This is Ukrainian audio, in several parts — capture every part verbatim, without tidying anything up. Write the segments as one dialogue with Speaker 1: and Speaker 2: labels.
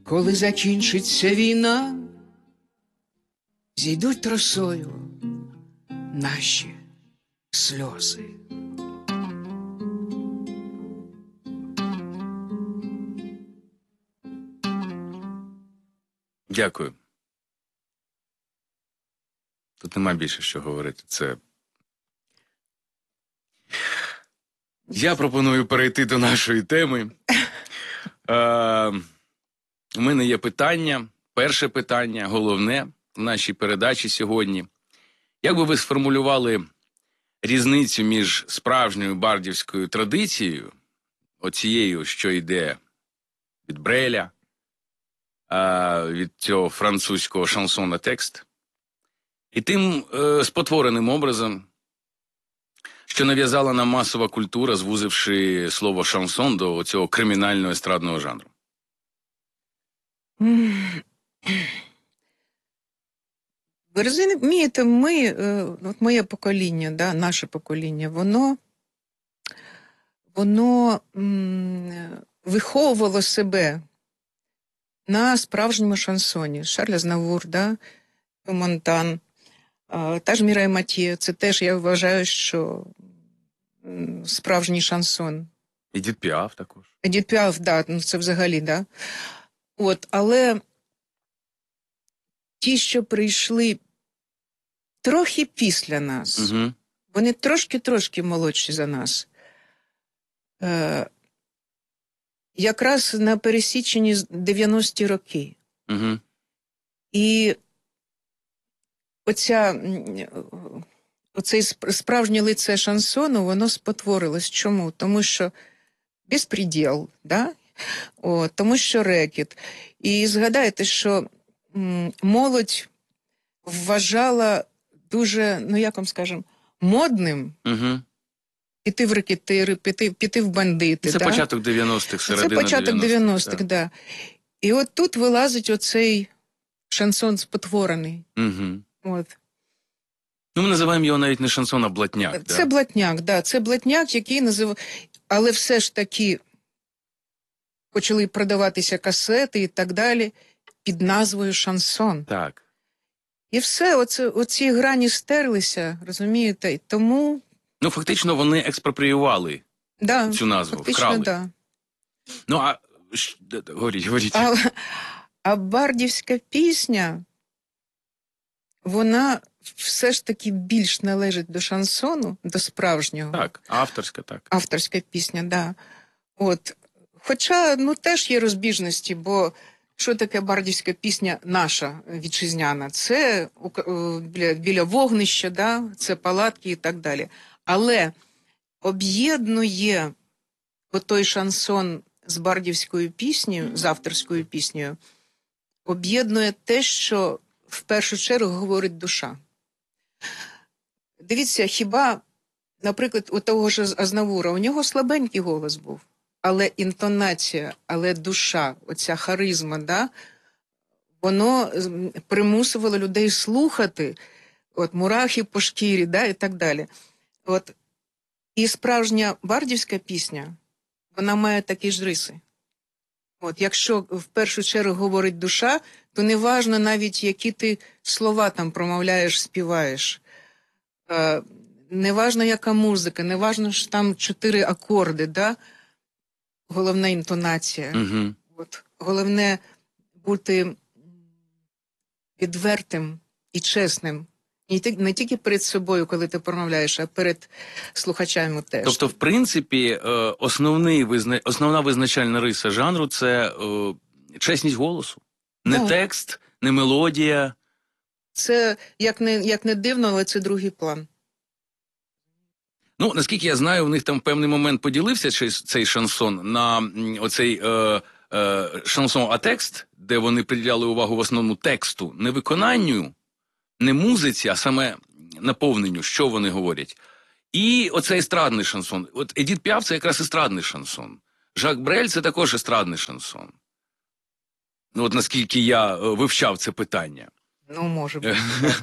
Speaker 1: Коли закінчиться війна, зійдуть росою наші сльози.
Speaker 2: Дякую. Тут нема більше що говорити. Це... Я пропоную перейти до нашої теми. Е, у мене є питання. Перше питання, головне в нашій передачі сьогодні. Як би ви сформулювали різницю між справжньою бардівською традицією, оцією, що йде від Бреля, від цього французького шансона текст, і тим е, спотвореним образом, що нав'язала нам масова культура, звузивши слово шансон до цього кримінального естрадного жанру?
Speaker 1: Ви розумієте, ми, от моє покоління, да, наше покоління, воно, воно м, виховувало себе на справжньому шансоні. Шарль Азнавур, да, Монтан, та ж Мірей Матьє, це теж, я вважаю, що справжній шансон.
Speaker 2: Едіт Піаф також.
Speaker 1: Едіт Піаф, да, ну це взагалі, да. От, але ті, що прийшли трохи після нас,
Speaker 2: угу.
Speaker 1: вони трошки-трошки молодші за нас, е, якраз на пересіченні дев'яності роки.
Speaker 2: Угу.
Speaker 1: І оця, оцей справжнє лице шансону, воно спотворилось. Чому? Тому що безпреділ, да? О, тому що рекет. І згадайте, що м, молодь вважала дуже, ну як вам скажемо, модним
Speaker 2: угу.
Speaker 1: піти в рекетири, піти, піти в бандити.
Speaker 2: Це
Speaker 1: да?
Speaker 2: початок дев'яностих, середина
Speaker 1: Це початок дев'яностих, так. Да. І от тут вилазить оцей шансон спотворений.
Speaker 2: Угу.
Speaker 1: От.
Speaker 2: Ну, ми називаємо його навіть не шансон, а блатняк.
Speaker 1: Це да? блатняк, да. Це блатняк, який називав... Але все ж таки почали продаватися касети і так далі під назвою шансон.
Speaker 2: Так.
Speaker 1: І все, оце, оці грані стерлися, розумієте? Тому...
Speaker 2: Ну, фактично, вони експропріювали
Speaker 1: да,
Speaker 2: цю назву,
Speaker 1: фактично,
Speaker 2: вкрали.
Speaker 1: Да.
Speaker 2: Ну, а... Говоріть, говоріть.
Speaker 1: А, а бардівська пісня, вона все ж таки більш належить до шансону, до справжнього.
Speaker 2: Так, авторська, так.
Speaker 1: Авторська пісня, так. Да. От. Хоча, ну, теж є розбіжності, бо що таке бардівська пісня наша, вітчизняна? Це біля, біля вогнища, да? Це палатки і так далі. Але об'єднує отой шансон з бардівською піснею, з авторською піснею, об'єднує те, що в першу чергу говорить душа. Дивіться, хіба, наприклад, у того ж Азнавура, у нього слабенький голос був, але інтонація, але душа, оця харизма, да, воно примусувало людей слухати, от, мурахи по шкірі, да, і так далі. От, і справжня бардівська пісня, вона має такі ж риси. От, якщо в першу чергу говорить душа, то не важно навіть, які ти слова там промовляєш, співаєш. Е, не важно, яка музика, не важно, що там чотири акорди, да? Головна інтонація.
Speaker 2: Угу.
Speaker 1: От, головне бути відвертим і чесним. Не тільки перед собою, коли ти промовляєш, а перед слухачами теж.
Speaker 2: Тобто, в принципі, основний, основна визначальна риса жанру – це чесність голосу. Не
Speaker 1: да.
Speaker 2: Текст, не мелодія.
Speaker 1: Це, як не, як не дивно, але це другий план.
Speaker 2: Ну, наскільки я знаю, у них там в певний момент поділився цей, цей шансон на оцей е, е, шансон а текст, де вони приділяли увагу в основному тексту, не виконанню, не музиці, а саме наповненню, що вони говорять. І оцей естрадний шансон. От Едіт Піаф – це якраз естрадний шансон. Жак Брель – це також естрадний шансон. Ну, от наскільки я вивчав це питання.
Speaker 1: Ну, може бути.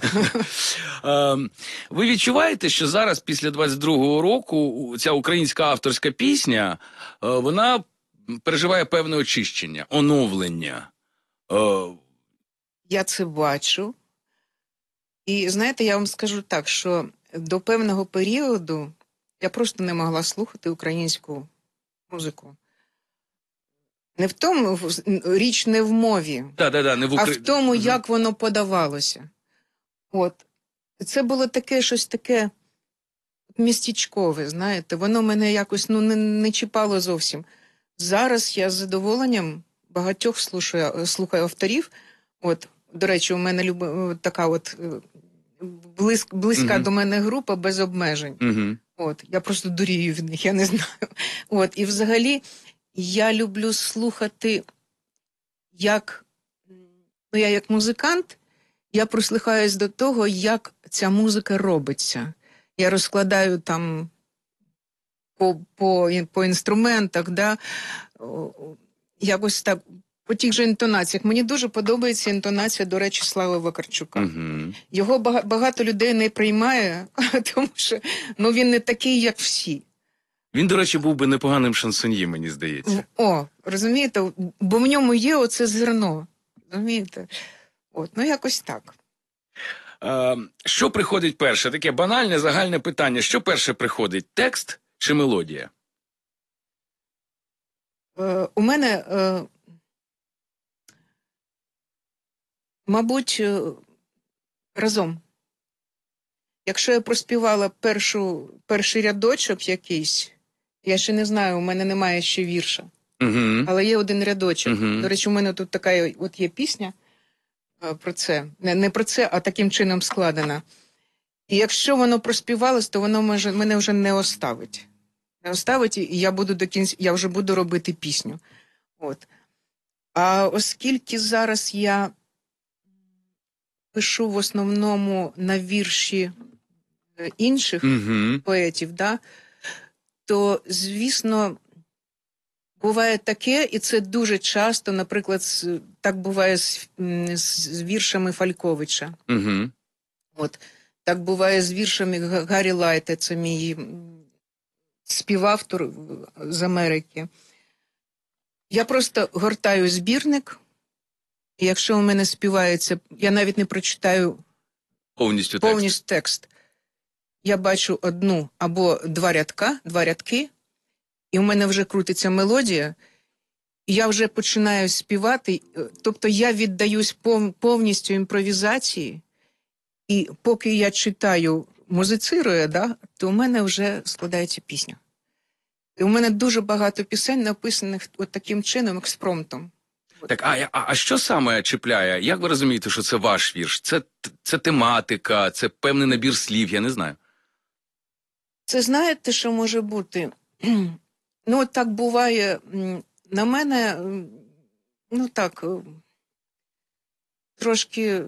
Speaker 2: Ви відчуваєте, що зараз, після двадцять другого року, ця українська авторська пісня, вона переживає певне очищення, оновлення? О,
Speaker 1: Я це бачу. І знаєте, я вам скажу так, що до певного періоду я просто не могла слухати українську музику. Не в тому, річ не в мові,
Speaker 2: да, да, да, не в
Speaker 1: а
Speaker 2: Укра...
Speaker 1: в тому,
Speaker 2: Мгм.
Speaker 1: як воно подавалося. От. Це було таке щось таке містечкове, знаєте, воно мене якось ну, не, не чіпало зовсім. Зараз я з задоволенням багатьох слушаю, слухаю авторів. От, до речі, у мене люб... така от е, близь... близька
Speaker 2: Мгм.
Speaker 1: до мене група без обмежень.
Speaker 2: Мгм.
Speaker 1: От, я просто дурію від них, я не знаю. От, і взагалі я люблю слухати, як ну, я як музикант, я прислухаюсь до того, як ця музика робиться. Я розкладаю там по, по, по інструментах, да, о, якось так, по тих же інтонаціях. Мені дуже подобається інтонація, до речі, Слави Вакарчука.
Speaker 2: Мгм.
Speaker 1: Його бага- багато людей не приймає, тому що ну, він не такий, як всі.
Speaker 2: Він, до речі, був би непоганим шансоньє, мені здається.
Speaker 1: О, розумієте, бо в ньому є оце зерно. Розумієте? От, ну якось так.
Speaker 2: Е, що приходить перше? Таке банальне, загальне питання. Що перше приходить? Текст чи мелодія?
Speaker 1: Е, у мене, е, мабуть, е, разом. Якщо я проспівала першу, перший рядочок якийсь, я ще не знаю, у мене немає ще вірша,
Speaker 2: Угу.
Speaker 1: але є один рядочок.
Speaker 2: Мгм.
Speaker 1: До речі, у мене тут така от є пісня е, про це. Не, не про це, а таким чином складена. І якщо воно проспівалось, то воно може, мене вже не оставить. Не оставить, і я буду до кінця, я вже буду робити пісню. От. А оскільки зараз я пишу в основному на вірші е, інших
Speaker 2: Угу.
Speaker 1: поетів, да, то, звісно, буває таке, і це дуже часто, наприклад, з- так буває з, м, з віршами Фальковича.
Speaker 2: Угу.
Speaker 1: От. Так буває з віршами Га- Гаррі Лайта, це мій м, співавтор з Америки. Я просто гортаю збірник, і якщо у мене співається, я навіть не прочитаю
Speaker 2: Повністю текст.
Speaker 1: повністю текст. Я бачу одну або два рядка, два рядки, і у мене вже крутиться мелодія, і я вже починаю співати. Тобто я віддаюсь пов- повністю імпровізації, і поки я читаю, музицирую, да, то у мене вже складається пісня. І у мене дуже багато пісень, написаних от таким чином, експромтом.
Speaker 2: Так, а, а, а що саме чіпляє? Як ви розумієте, що це ваш вірш? Це, це тематика, це певний набір слів, я не знаю.
Speaker 1: Це знаєте, що може бути? Ну, от так буває. м, На мене, м, ну так, е, трошки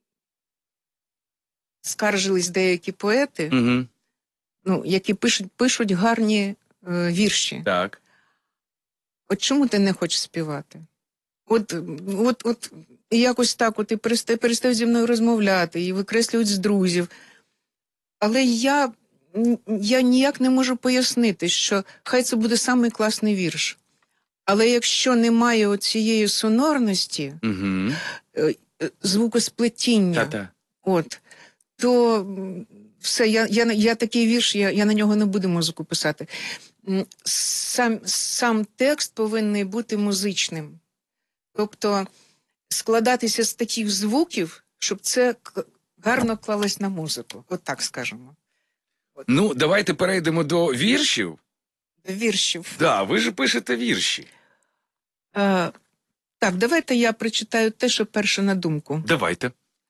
Speaker 1: скаржились деякі поети,
Speaker 2: Угу.
Speaker 1: ну, які пишуть, пишуть гарні е, вірші.
Speaker 2: Так.
Speaker 1: От чому ти не хочеш співати? От, от, от і якось так, от і перестав, перестав зі мною розмовляти, і викреслюють з друзів. Але я, м, я ніяк не можу пояснити, що хай це буде самий класний вірш. Але якщо немає оцієї сонорності,
Speaker 2: Угу.
Speaker 1: е, е, звукосплетіння,
Speaker 2: Та-та.
Speaker 1: от, то м, все, я, я, я такий вірш, я, я на нього не буду музику писати. М, Сам, сам текст повинен бути музичним. Тобто складатися з таких звуків, щоб це к- гарно клалось на музику. От так скажемо.
Speaker 2: Ну, давайте перейдемо до віршів.
Speaker 1: Віршів.
Speaker 2: Да, ви ж пишете вірші.
Speaker 1: Е, так, давайте я прочитаю те, що перше на думку.
Speaker 2: Давайте.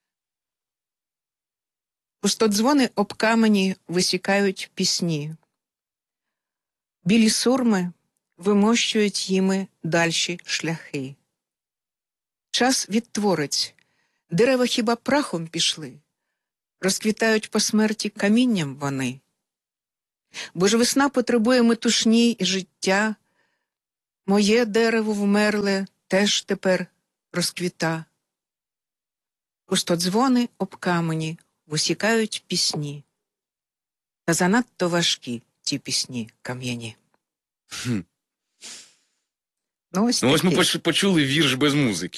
Speaker 1: Пустодзвони об камені висікають пісні. Білі сурми вимощують їми дальші шляхи. Час відтворець, дерева хіба прахом пішли, розквітають по смерті камінням вони. Бо ж весна потребує метушні і життя, моє дерево вмерле теж тепер розквіта. Пустодзвони об камені висікають пісні, та занадто важкі ті пісні кам'яні.
Speaker 2: Хм.
Speaker 1: Ну, ось,
Speaker 2: Ну, ось ми
Speaker 1: такі.
Speaker 2: поч- почули вірш без музики.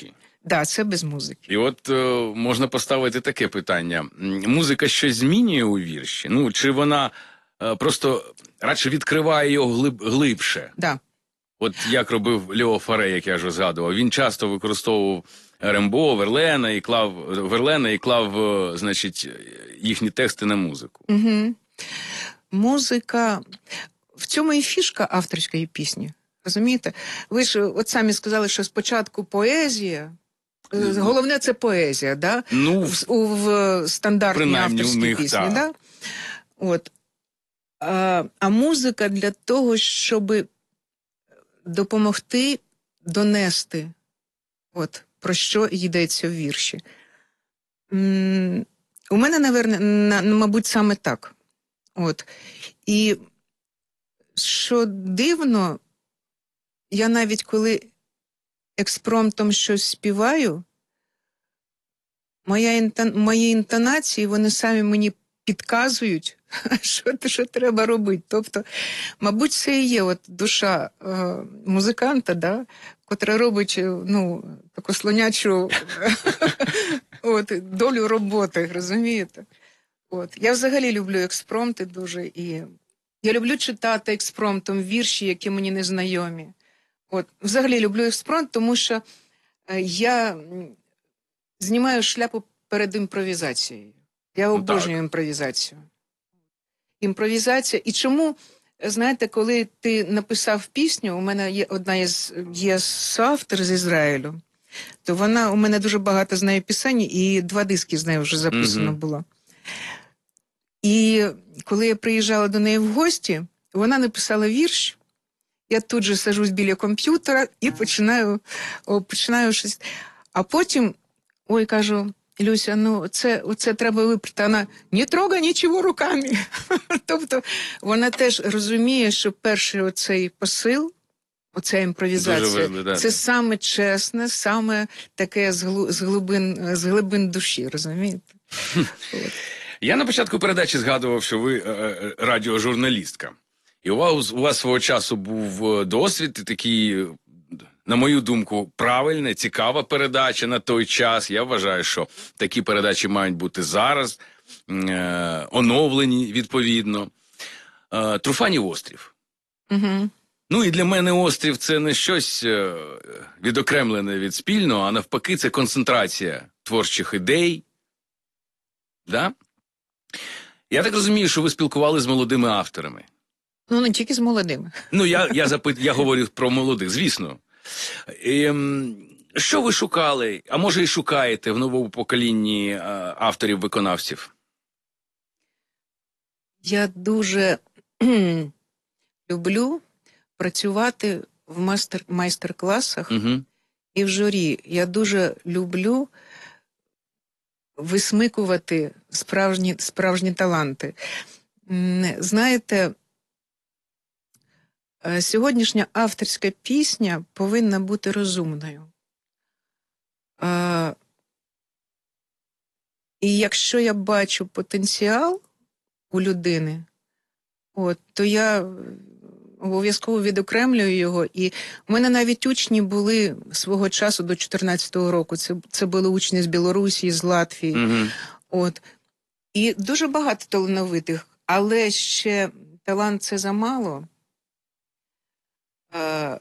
Speaker 1: Да, це без музики.
Speaker 2: І от е, можна поставити таке питання. М, Музика щось змінює у вірші? Ну, чи вона е, просто радше відкриває його глиб, глибше?
Speaker 1: Да.
Speaker 2: От як робив Лео Фаре, як я вже згадував, він часто використовував Рембо, Верлена і клав Верлена і клав, е, значить, їхні тексти на музику.
Speaker 1: Угу. Музика. В цьому і фішка авторської пісні. Розумієте? Ви ж от самі сказали, що спочатку поезія. Головне, це поезія, да?
Speaker 2: Ну,
Speaker 1: в, у, в стандартній авторській
Speaker 2: них,
Speaker 1: пісні.
Speaker 2: так.
Speaker 1: Да? От. А, а музика для того, щоб допомогти донести, от, про що йдеться в вірші. М, у мене, наверное, на, мабуть, саме так. От. І що дивно, я навіть коли експромтом щось співаю, моя інтон... мої інтонації, вони самі мені підказують, що, що треба робити. Тобто, мабуть, це і є от душа е, музиканта, да, котра робить, ну, таку слонячу от, долю роботи, розумієте? От. Я взагалі люблю експромти дуже, і я люблю читати експромтом вірші, які мені не знайомі. От. Взагалі люблю експромт, тому що е, я знімаю шляпу перед імпровізацією. Я
Speaker 2: Ну,
Speaker 1: обожнюю
Speaker 2: так.
Speaker 1: імпровізацію. Імпровізація. І чому, знаєте, коли ти написав пісню, у мене є одна із, є соавтор з Ізраїлю, то вона, у мене дуже багато з нею пісень, і два диски з нею вже записано
Speaker 2: Мгм.
Speaker 1: було. І коли я приїжджала до неї в гості, вона написала вірш, я тут же сажусь біля комп'ютера і починаю, о, починаю щось. А потім, ой, кажу, Люся, ну це, це треба випрати. Вона, не трогай нічого руками. Тобто вона теж розуміє, що перший оцей посил, оця імпровізація,
Speaker 2: Дуже важливо, да.
Speaker 1: це саме чесне, саме таке з, глу, з, глибин, з глибин душі, розумієте? От.
Speaker 2: Я на початку передачі згадував, що ви е, е, радіожурналістка. І у вас, у вас свого часу був е, досвід, і такий, на мою думку, правильна, цікава передача на той час. Я вважаю, що такі передачі мають бути зараз, е, оновлені відповідно. Е, Труфанів острів.
Speaker 1: Угу.
Speaker 2: Ну і для мене острів – це не щось е, відокремлене від спільного, а навпаки, це концентрація творчих ідей. Да? Я так розумію, що ви спілкувалися з молодими авторами.
Speaker 1: Ну, не тільки з молодими.
Speaker 2: Ну, я, я, запит... я говорю про молодих, звісно. Ем, що ви шукали, а може і шукаєте в новому поколінні е, авторів-виконавців?
Speaker 1: Я дуже люблю працювати в мастер... майстер-класах
Speaker 2: Угу.
Speaker 1: і в журі. Я дуже люблю висмикувати справжні, справжні таланти. М, Знаєте, е, сьогоднішня авторська пісня повинна бути розумною. Е, І якщо я бачу потенціал у людини, от, то я обов'язково відокремлюю його. І в мене навіть учні були свого часу до чотирнадцятого року. Це, це були учні з Білорусі, з Латвії.
Speaker 2: Угу.
Speaker 1: От. І дуже багато талановитих, але ще талант – це замало. Е,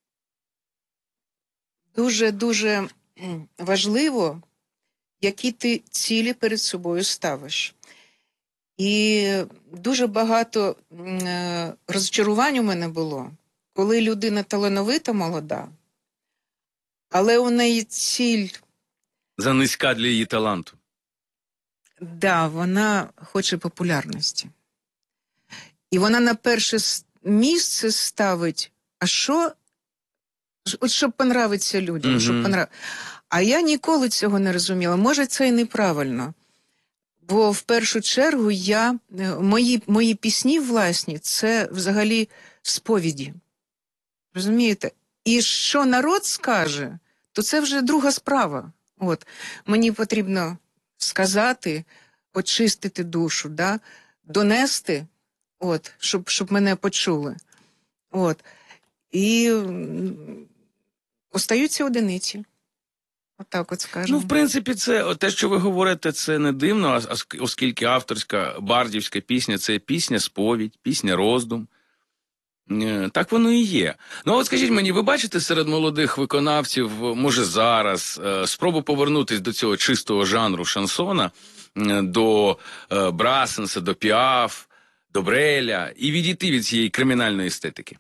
Speaker 1: Дуже-дуже важливо, які ти цілі перед собою ставиш. І дуже багато е, розчарувань у мене було, коли людина талановита, молода, але у неї ціль,
Speaker 2: Занизька для її таланту.
Speaker 1: да, вона хоче популярності. І вона на перше с- місце ставить, а що, от щоб понравиться людям,
Speaker 2: Мгм.
Speaker 1: щоб понрав... А я ніколи цього не розуміла. Може, це і неправильно. Бо в першу чергу я, е, мої, мої пісні власні, це взагалі сповіді. Розумієте? І що народ скаже, то це вже друга справа. От. Мені потрібно сказати, очистити душу, да? Донести, от, щоб, щоб мене почули. От. І м, остаються одиниці. Отак от скажемо.
Speaker 2: Ну, в принципі, це от те, що ви говорите, це не дивно, а- а оскільки авторська бардівська пісня це пісня сповідь, пісня роздум. Е, Так воно і є. Ну, от скажіть мені, ви бачите серед молодих виконавців, може зараз, е, спробу повернутися до цього чистого жанру шансона, е, до е, Брасенса, до Піаф, до Бреля, і відійти від цієї кримінальної естетики?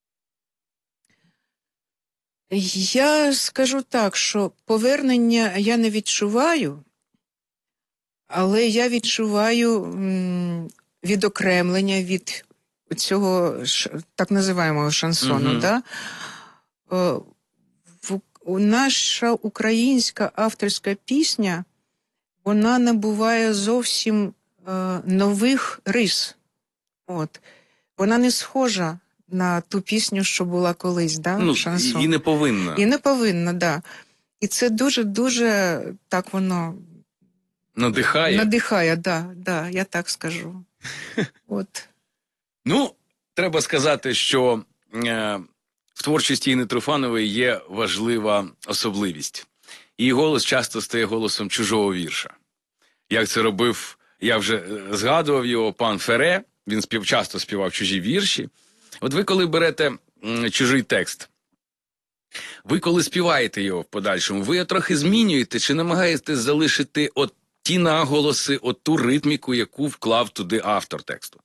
Speaker 1: Я скажу так, що повернення я не відчуваю, але я відчуваю м, відокремлення від цього ш- так називаємого шансону.
Speaker 2: Мгм.
Speaker 1: Да? Е, в- у- Наша українська авторська пісня, вона набуває зовсім е, нових рис. От. Вона не схожа на ту пісню, що була колись, да?
Speaker 2: Ну, і,
Speaker 1: шансон.
Speaker 2: і не повинна.
Speaker 1: І не повинна, да. І це дуже-дуже так воно
Speaker 2: Надихає.
Speaker 1: надихає, да, да, я так скажу. От.
Speaker 2: Ну, треба сказати, що е, в творчості Інни Труфанової є важлива особливість. Її голос часто стає голосом чужого вірша. Як це робив, я вже е, згадував його, пан Фере, він спів, часто співав чужі вірші. От ви коли берете м, чужий текст, ви коли співаєте його в подальшому, ви його трохи змінюєте чи намагаєтесь залишити от ті наголоси, от ту ритміку, яку вклав туди автор тексту?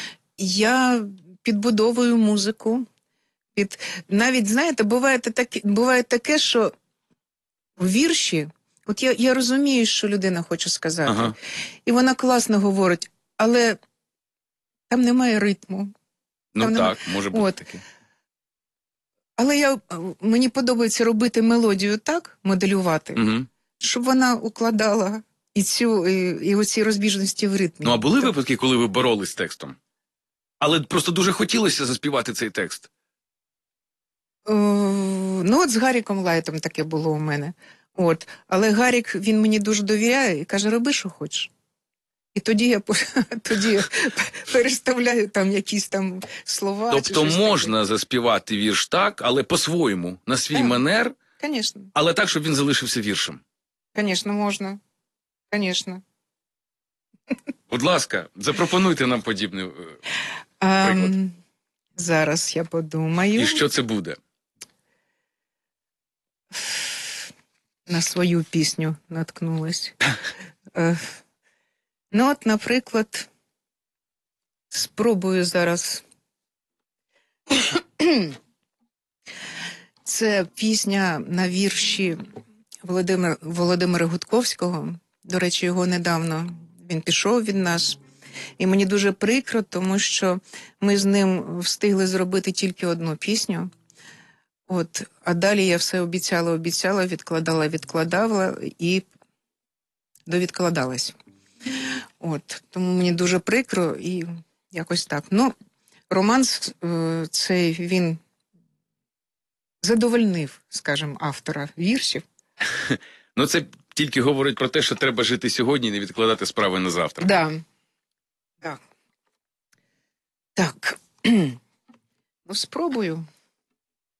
Speaker 1: Я підбудовую музику. Під... Навіть, знаєте, буває таке, буває таке, що в вірші, от я, я розумію, що людина хоче сказати,
Speaker 2: Ага.
Speaker 1: і вона класно говорить, але там немає ритму.
Speaker 2: Ну
Speaker 1: Там нема-
Speaker 2: так, може бути
Speaker 1: От.
Speaker 2: таке.
Speaker 1: Але я, мені подобається робити мелодію так, моделювати,
Speaker 2: Угу.
Speaker 1: щоб вона укладала і цю і, і оці розбіжності в ритмі.
Speaker 2: Ну, а були
Speaker 1: Тоб-
Speaker 2: випадки, коли ви боролись з текстом? Але просто дуже хотілося заспівати цей текст.
Speaker 1: Е, ну, от з Гаріком Лайтом таке було у мене. От. Але Гарік, він мені дуже довіряє і каже, роби, що хочеш. І тоді я, по- тоді я переставляю там якісь там слова. чи
Speaker 2: Тобто
Speaker 1: щось
Speaker 2: можна заспівати вірш так, але по-своєму, на свій
Speaker 1: Так.
Speaker 2: манер,
Speaker 1: таке. Звісно,
Speaker 2: але так, щоб він залишився віршем.
Speaker 1: звісно, можна. Звісно.
Speaker 2: Будь ласка, запропонуйте нам подібний. е,
Speaker 1: А,
Speaker 2: Приклад.
Speaker 1: м, зараз я подумаю.
Speaker 2: І що це буде?
Speaker 1: На свою пісню наткнулась. Е, ну, от, наприклад, спробую зараз. Це пісня на вірші Володимира, Володимира Гудковського. До речі, його недавно він пішов від нас. І мені дуже прикро, тому що ми з ним встигли зробити тільки одну пісню. От, а далі я все обіцяла, обіцяла, відкладала, відкладала і довідкладалась. От, тому мені дуже прикро і якось так. Ну, романс е, цей, він задовольнив, скажімо, автора віршів.
Speaker 2: Ну, це тільки говорить про те, що треба жити сьогодні і не відкладати справи на завтра.
Speaker 1: Да. Так. Так. Ну, спробую.